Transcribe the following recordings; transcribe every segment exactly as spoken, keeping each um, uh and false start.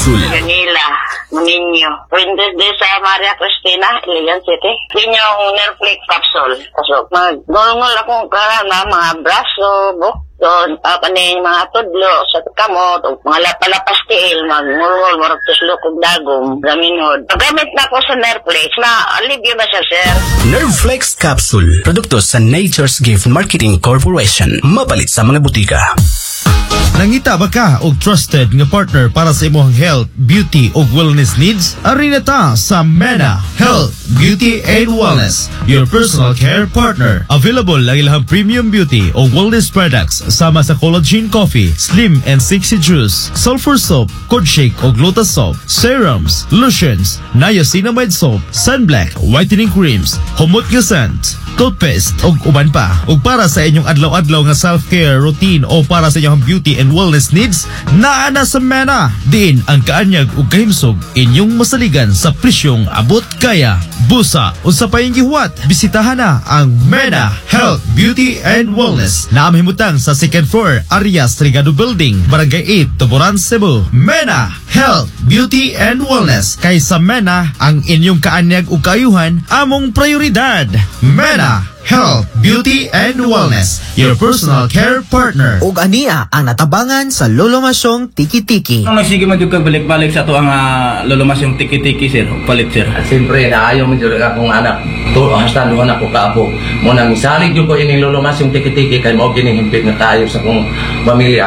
Capsule. Manila, Ninyo. Pwede din sa Maria Cristina, Iligan City. Yun yung Nerflex Capsule. So, mag-gulungol akong karana, mga braso, buk. Doon, apa ni mga tudlo sa kamot, mga lapalapas tiil, magmurol, marag tuslo kong dagong, gaminod. Pagamit na ko sa Nerflex, na-alibyo ba siya, sir? Nerflex Capsule. Produkto sa Nature's Gift Marketing Corporation. Mapalit sa mga butika. Nangita ba ka og trusted nga partner para sa imong health, beauty ug wellness needs? Ari na ta sa Mena Health, Beauty and Wellness, your personal care partner. Available ang ilang premium beauty o wellness products sama sa collagen coffee, slim and sexy juice, sulfur soap, cod shake o lotus soap, serums, lotions, niacinamide soap, sunblock, whitening creams, humot nga scent, toothpaste ug uban pa. Ug para sa inyong adlaw-adlaw nga self-care routine o para sa inyong beauty and wellness needs, naa na sa Mena. Diin ang kaanyag ug kahimsog inyong masaligan sa presyong abot kaya. Busa o sa payong gihuwat, bisitahan na ang Mena Health, Beauty and Wellness na amhimutang sa second floor, Arias Trigado Building, Barangay eight, Tuburan, Cebu. Mena Health, Beauty and Wellness. Kay sa Mena, ang inyong kaanyag ug kaayuhan among prioridad. Mena Health, Beauty and Wellness, your personal care partner. Ug aniya ang natabangan sa Lolomasyong Tiki-Tiki. Ang nagsige man jud kag balik-balik sa to ang uh, Lolomasyong Tiki-Tiki, sir, palit, sir. At siyempre naayo man jud akong anak. To hasta duha na ko kaapo. Mo nang salig jud ko ining Lolomasyong Tiki-Tiki kay mao gining himpit nga kaayo sa akong pamilya.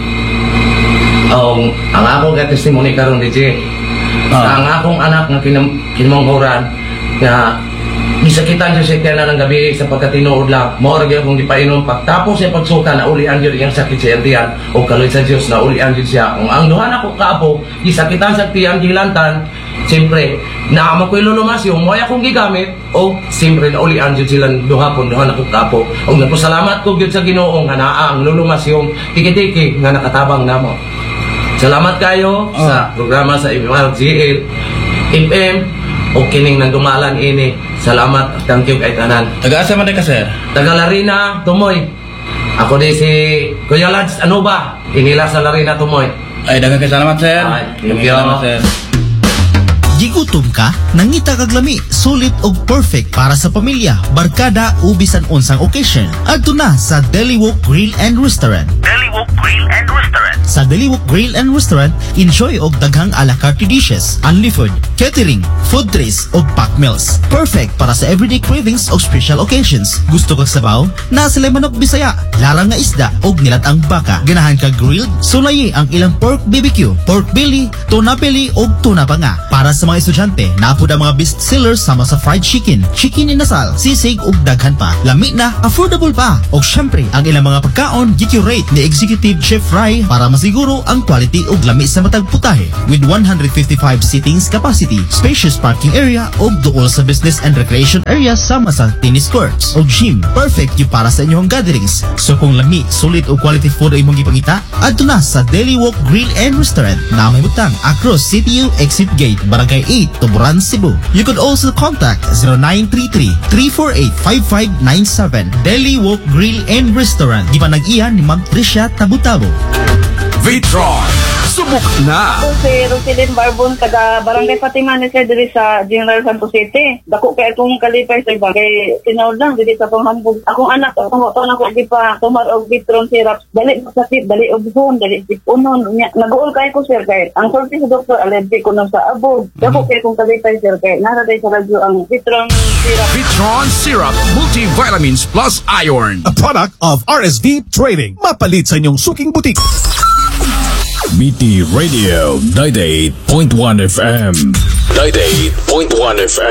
Um, ang akong testimony karon D J. Uh, ang akong anak nga kinam kinamanghuran nga gisakitan siya siya na ng gabi sa pagkatinuod lang. Maura gyud akong dipainom pa. Tapos sa pagsuka na ulian gyud iyang sakit sa tiyan o kaloy sa Dios na ulian gyud siya. Kung ang duha na ko kaapo gisakitan sa tiyan gilantan, siyempre naamo ko'y Lolomasyong mo akong gigamit o siyempre na ulian gyud sila duha pon duha na ko kaapo. Og nagpasalamat ko gyud sa Ginoo nga naa ang Lolomasyong Tiki-Tiki nga nakatabang namo. Salamat kayo oh. sa programa sa M R G L F M o kining nagdumalan ini. Salamat, thank you kay tanan. Taga-asa man ka, sir? Taga Larina, Tumoy. Ako di si Kuya Lads, ano ba? Inila sa Larina, Tumoy. Ay, dagang kay salamat, sir. Ay, thank you. Salamat, sir. Gigutom ka, nangita kag lami, sulit og perfect para sa pamilya, barkada o bisan unsang occasion. Adto na sa Deliwok Grill and Restaurant. Deliwok Grill and Restaurant. Sa Deliwok Grill and Restaurant, enjoy og daghang a la carte dishes, only food, catering, food trays og pack meals. Perfect para sa everyday cravings og special occasions. Gusto kag sabaw? Na sila manok Bisaya, larang nga isda og nilatang baka. Ganahan ka grilled? Sulayi ang ilang pork B B Q, pork belly, tuna belly og tuna pa nga. Para sa mga estudyante, napod ang mga best sellers sama sa fried chicken, chicken inasal, sisig ug daghan pa. Lami na, affordable pa. Og syempre, ang ilang mga pagkaon gi-curate ni Executive Chef Rai para masiguro ang quality ug lami sa matag putahe. With one hundred fifty-five seatings capacity, spacious parking area ug duol sa business and recreation area sama sa tennis courts ug gym. Perfect yung para sa inyong gatherings. So kung lami, sulit ug quality food ang imong gipangita, adto na sa Deliwok Grill and Restaurant na may butang across C T U Exit Gate, Barangay eight, Tuburan, Cebu. You could also contact zero nine three three, three four eight, five five nine seven. Deliwok Grill and Restaurant. Di pa nag-iyan ni Ma'am Tricia Tabutabo. Vitron, subok na! Ako si Roselyn Barbon, taga Barangay Fatima ni Sir, diri sa General Santos City. Dako kay akong kalipay sa iba, kay sinawd lang, diri sa panghambog. Akong anak, akong ito na ko, di pa tumar og Vitron syrup. Dali sakit, dali obhon, dali unon. Nag-uol kayo ko, sir, kay ang sorti sa doktor, allergic ko na sa abog. Dako kay akong kalipay, sir, kay naraday sa radyo ang Vitron syrup. Vitron Syrup Multivitamins Plus Iron. A product of R S V Trading. Mapalit sa inyong suking butik. B T Radio ninety-eight point one F M ninety-eight point one F M